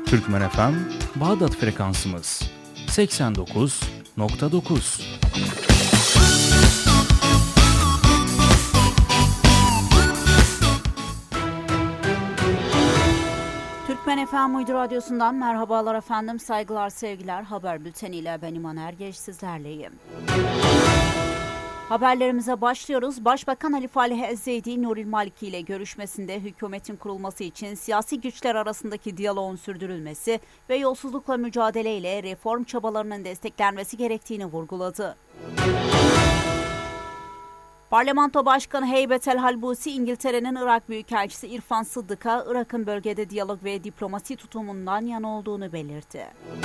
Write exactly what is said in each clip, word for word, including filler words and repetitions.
Türkmen F M, Bağdat frekansımız seksen dokuz nokta dokuz. Türkmen F M Uydu Radyosu'ndan merhabalar efendim, saygılar, sevgiler. Haber bülteniyle ben İman Ergeç sizlerleyim. Haberlerimize başlıyoruz. Başbakan Ali Falih Ez-Zeydi, Nuril Maliki ile görüşmesinde hükümetin kurulması için siyasi güçler arasındaki diyaloğun sürdürülmesi ve yolsuzlukla mücadeleyle reform çabalarının desteklenmesi gerektiğini vurguladı. Parlamento Başkanı Heybet El-Halbusi, İngiltere'nin Irak Büyükelçisi İrfan Sıddık'a Irak'ın bölgede diyalog ve diplomasi tutumundan yana olduğunu belirtti.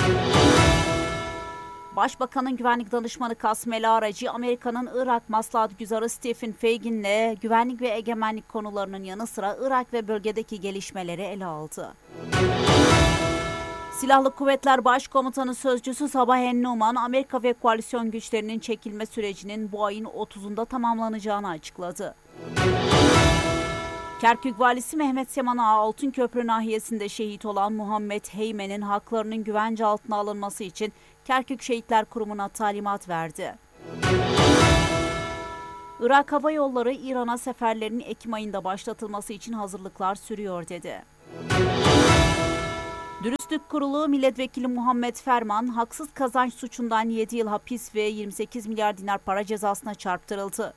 Başbakanın güvenlik danışmanı Kasım El-Araci, Amerika'nın Irak Maslahat Güzarı Stephen Fagan'le güvenlik ve egemenlik konularının yanı sıra Irak ve bölgedeki gelişmeleri ele aldı. Silahlı Kuvvetler Başkomutanı Sözcüsü Sabah En-Numan, Amerika ve koalisyon güçlerinin çekilme sürecinin bu ayın otuzunda tamamlanacağını açıkladı. Kerkük Valisi Mehmet Seman Ağa, Altınköprü nahiyesinde şehit olan Muhammed Heymen'in haklarının güvence altına alınması için Kerkük Şehitler Kurumu'na talimat verdi. Irak Hava Yolları, İran'a seferlerinin Ekim ayında başlatılması için hazırlıklar sürüyor dedi. Dürüstlük Kurulu Milletvekili Muhammed Ferman, haksız kazanç suçundan yedi yıl hapis ve yirmi sekiz milyar dinar para cezasına çarptırıldı.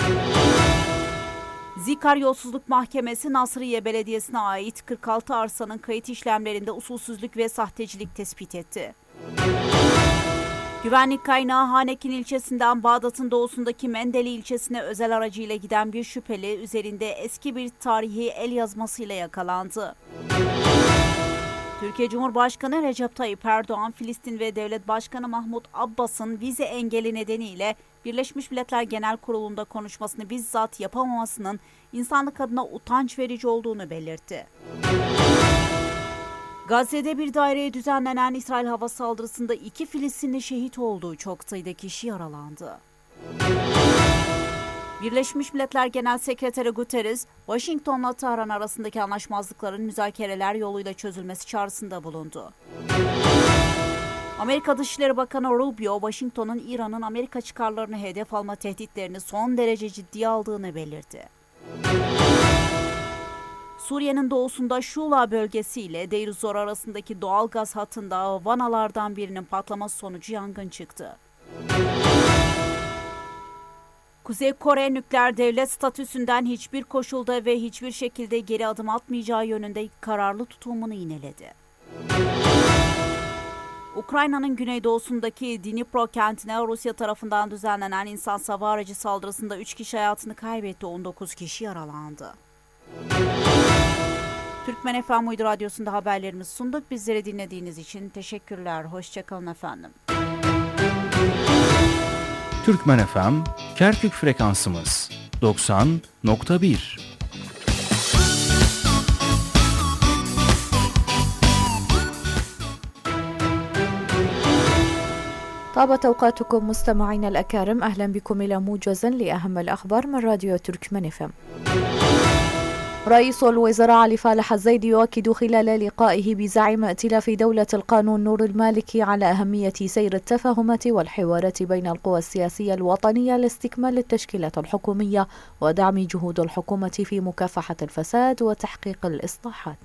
Zikar Yolsuzluk Mahkemesi, Nasriye Belediyesi'ne ait kırk altı arsanın kayıt işlemlerinde usulsüzlük ve sahtecilik tespit etti. Güvenlik kaynağı, Hanekin ilçesinden Bağdat'ın doğusundaki Mendeli ilçesine özel aracıyla giden bir şüpheli üzerinde eski bir tarihi el yazmasıyla yakalandı. Türkiye Cumhurbaşkanı Recep Tayyip Erdoğan, Filistin ve Devlet Başkanı Mahmut Abbas'ın vize engeli nedeniyle Birleşmiş Milletler Genel Kurulu'nda konuşmasını bizzat yapamamasının insanlık adına utanç verici olduğunu belirtti. Gazze'de bir daireye düzenlenen İsrail hava saldırısında iki Filistinli şehit olduğu, çok sayıda kişi yaralandı. Birleşmiş Milletler Genel Sekreteri Guterres, Washington'la Tahran arasındaki anlaşmazlıkların müzakereler yoluyla çözülmesi çağrısında bulundu. Amerika Dışişleri Bakanı Rubio, Washington'un İran'ın Amerika çıkarlarını hedef alma tehditlerini son derece ciddiye aldığını belirtti. Suriye'nin doğusunda Şula bölgesi ile Deir ez-Zor arasındaki doğal gaz hattında vanalardan birinin patlaması sonucu yangın çıktı. Kuzey Kore, nükleer devlet statüsünden hiçbir koşulda ve hiçbir şekilde geri adım atmayacağı yönünde kararlı tutumunu yineledi. Ukrayna'nın güneydoğusundaki Dnipro kentine Rusya tarafından düzenlenen insan hava aracı saldırısında üç kişi hayatını kaybetti, on dokuz kişi yaralandı. Türkmen F M Uydu Radyosu'nda haberlerimizi sunduk. Bizleri dinlediğiniz için teşekkürler. Hoşçakalın efendim. Türkmen F M, Kerkük frekansımız doksan nokta bir. طابت أوقاتكم مستمعينا الأكارم، أهلا بكم إلى موجز لأهم الأخبار من راديو تركمان اف ام. رئيس الوزراء علي فالح الزيدي يؤكد خلال لقائه بزعيم ائتلاف دولة القانون نور المالكي على أهمية سير التفاهمات والحوارات بين القوى السياسية الوطنية لاستكمال التشكيلات الحكومية ودعم جهود الحكومة في مكافحة الفساد وتحقيق الإصلاحات.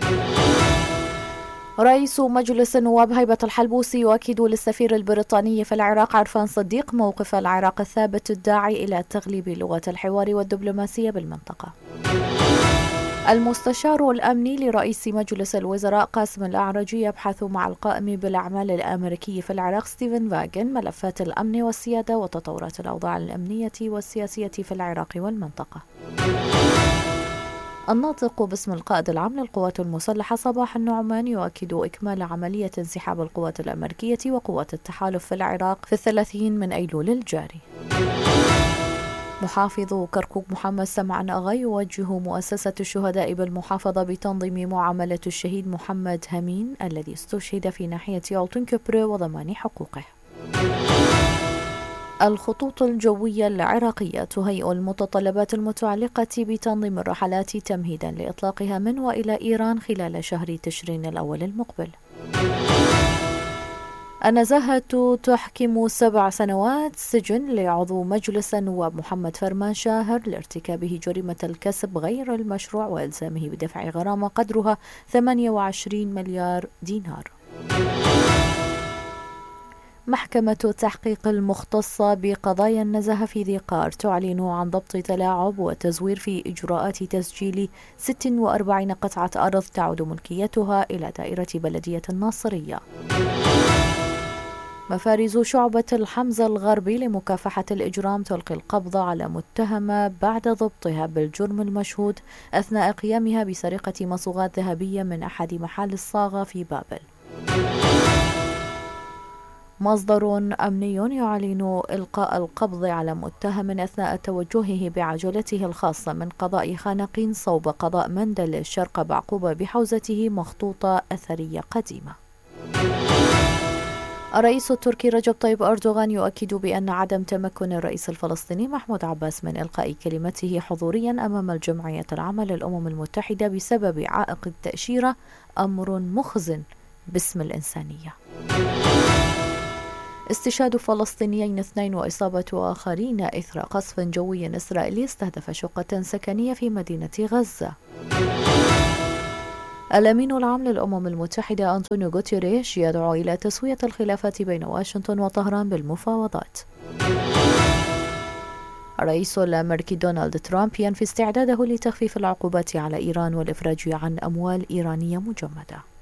رئيس مجلس النواب هيبة الحلبوسي يؤكد للسفير البريطاني في العراق عرفان صديق موقف العراق الثابت الداعي إلى تغليب لغة الحوار والدبلوماسية بالمنطقة. المستشار الأمني لرئيس مجلس الوزراء قاسم الأعرجي يبحث مع القائم بالأعمال الأمريكي في العراق ستيفن فاغن ملفات الأمن والسيادة وتطورات الأوضاع الأمنية والسياسية في العراق والمنطقة. الناطق باسم القائد العام للقوات المسلحة صباح النعمان يؤكد إكمال عملية انسحاب القوات الأمريكية وقوات التحالف في العراق في الثلاثين من أيلول الجاري. محافظ كركوك محمد سمعان أغا يوجه مؤسسة الشهداء بالمحافظة بتنظيم معاملة الشهيد محمد همين الذي استشهد في ناحية ألتنكبر وضمان حقوقه. الخطوط الجوية العراقية تهيئ المتطلبات المتعلقة بتنظيم الرحلات تمهيدا لإطلاقها من وإلى إيران خلال شهر تشرين الأول المقبل. النزاهة تحكم سبع سنوات سجن لعضو مجلس النواب محمد فرمان شاهر لارتكابه جريمة الكسب غير المشروع وإلزامه بدفع غرامة قدرها ثمانية وعشرين مليار دينار. محكمة التحقيق المختصة بقضايا النزاهة في ذي قار تعلن عن ضبط تلاعب وتزوير في إجراءات تسجيل ستة وأربعين قطعة أرض تعود ملكيتها إلى دائرة بلدية الناصرية. مفارز شعبة الحمزة الغربي لمكافحة الإجرام تلقي القبض على متهمة بعد ضبطها بالجرم المشهود أثناء قيامها بسرقة مصوغات ذهبية من أحد محال الصاغة في بابل. مصدر أمني يعلن إلقاء القبض على متهم أثناء توجهه بعجلته الخاصة من قضاء خانقين صوب قضاء مندل الشرق بعقوبة بحوزته مخطوطة أثرية قديمة. الرئيس التركي رجب طيب أردوغان يؤكد بأن عدم تمكن الرئيس الفلسطيني محمود عباس من إلقاء كلمته حضوريا أمام الجمعية العامة للأمم المتحدة بسبب عائق التأشيرة أمر مخزن باسم الإنسانية. استشهاد فلسطينيين اثنين وإصابة آخرين إثر قصف جوي إسرائيلي استهدف شقة سكنية في مدينة غزة. الأمين العام للأمم المتحدة أنطونيو غوتيريش يدعو إلى تسوية الخلافات بين واشنطن وطهران بالمفاوضات. الرئيس الأمريكي دونالد ترامب ينفي استعداده لتخفيف العقوبات على إيران والإفراج عن أموال إيرانية مجمدة.